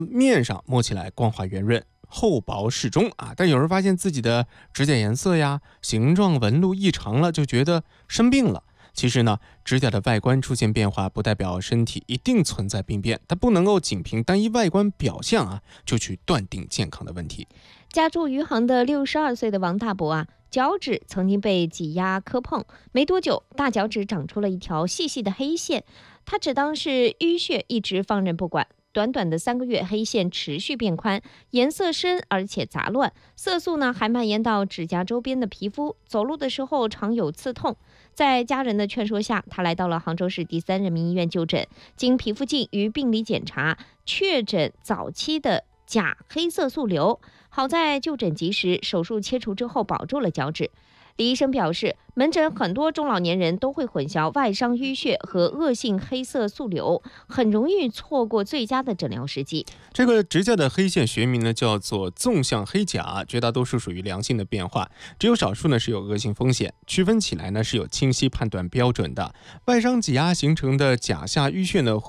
面上摸起来光滑圆润，厚薄适中啊。但有人发现自己的指甲颜色呀、形状纹路异常了，就觉得生病了。其实呢，指甲的外观出现变化，不代表身体一定存在病变，它不能够仅凭单一外观表象就去断定健康的问题。 家住余杭的62岁的王大伯脚趾曾经被挤压磕碰，没多久，大脚趾长出了一条细细的黑线，他只当是淤血，一直放任不管。短短的3个月，黑线持续变宽，颜色深而且杂乱，色素呢还蔓延到指甲周边的皮肤，走路的时候常有刺痛。在家人的劝说下，他来到了杭州市第3人民医院就诊，经皮肤镜与病理检查，确诊早期的钾黑色素瘤。好在就诊及时，手术切除之后保住了脚趾。李医生表示，门诊很多中老年人都会混淆外伤淤血和恶性黑色素瘤，很容易错过最佳的诊疗时机。 这个指甲的黑线学名呢叫做纵向黑甲，绝大多数属于良性的变化，只有少数呢是有恶性风险，区分起来呢是有清晰判断标准的。外伤挤压形成的甲下淤血呢